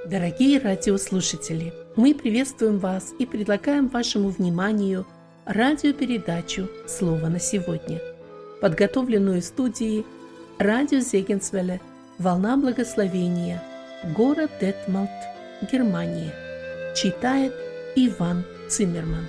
Дорогие радиослушатели, мы приветствуем вас и предлагаем вашему вниманию радиопередачу «Слово на сегодня», подготовленную в студии радио Зегенсвелле «Волна благословения», город Детмалт, Германия. Читает Иван Циммерман.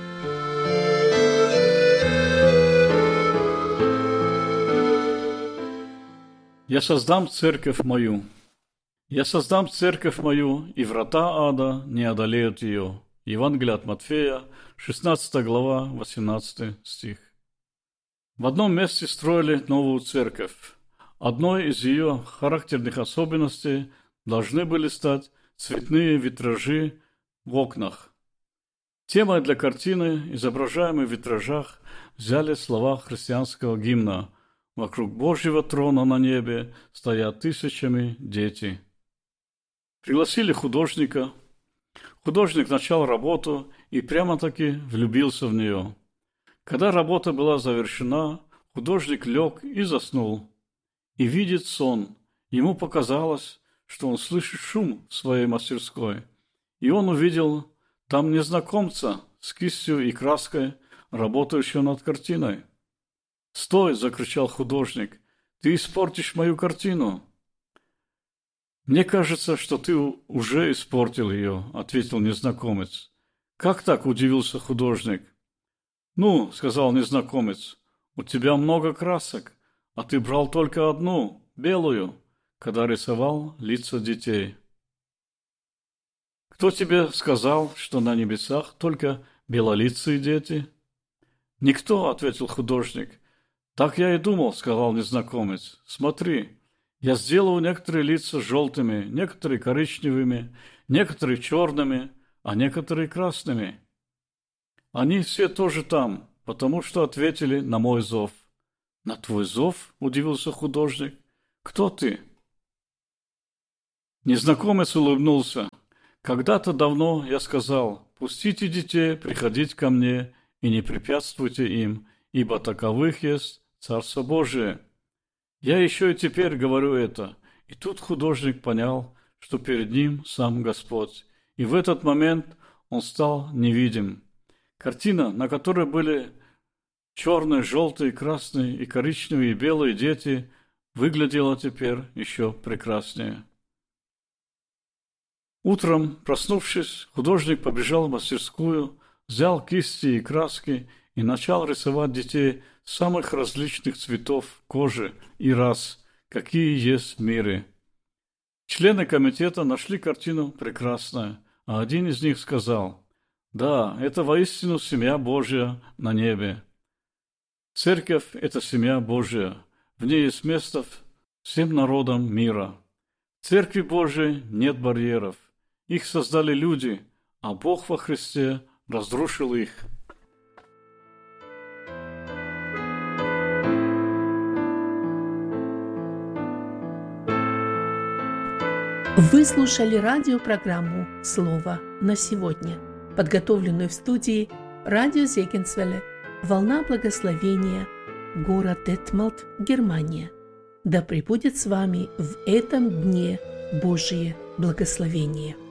«Я создам церковь мою. Я создам церковь мою, и врата ада не одолеют ее». Евангелие от Матфея, 16 глава, 18 стих. В одном месте строили новую церковь. Одной из ее характерных особенностей должны были стать цветные витражи в окнах. Темой для картины, изображаемой в витражах, взяли слова христианского гимна: «Вокруг Божьего трона на небе стоят тысячами дети». Пригласили художника. Художник начал работу и прямо-таки влюбился в нее. Когда работа была завершена, художник лег и заснул. И видит сон. Ему показалось, что он слышит шум в своей мастерской. И он увидел там незнакомца с кистью и краской, работающего над картиной. «Стой!» – закричал художник. «Ты испортишь мою картину!» «Мне кажется, что ты уже испортил ее», – ответил незнакомец. «Как так?» – удивился художник. «Ну, – сказал незнакомец, – у тебя много красок, а ты брал только одну, белую, когда рисовал лица детей». «Кто тебе сказал, что на небесах только белолицые дети?» «Никто», – ответил художник. «Так я и думал», – сказал незнакомец. «Смотри, я сделал некоторые лица желтыми, некоторые коричневыми, некоторые черными, а некоторые красными. Они все тоже там, потому что ответили на мой зов». «На твой зов?» – удивился художник. «Кто ты?» Незнакомец улыбнулся. «Когда-то давно я сказал: пустите детей приходить ко мне и не препятствуйте им, ибо таковых есть Царство Божие. Я еще и теперь говорю это». И тут художник понял, что перед ним сам Господь. И в этот момент он стал невидим. Картина, на которой были черные, желтые, красные и коричневые и белые дети, выглядела теперь еще прекраснее. Утром, проснувшись, художник побежал в мастерскую, взял кисти и краски и начал рисовать детей самых различных цветов кожи и рас, какие есть в мире. Члены комитета нашли картину прекрасной, а один из них сказал: «Да, это воистину семья Божья на небе». Церковь – это семья Божья, в ней есть место всем народам мира. В Церкви Божьей нет барьеров, их создали люди, а Бог во Христе разрушил их. Вы слушали радиопрограмму «Слово на сегодня», подготовленную в студии радио Зегенсвелле «Волна благословения», город Детмалт, Германия. Да пребудет с вами в этом дне Божие благословение.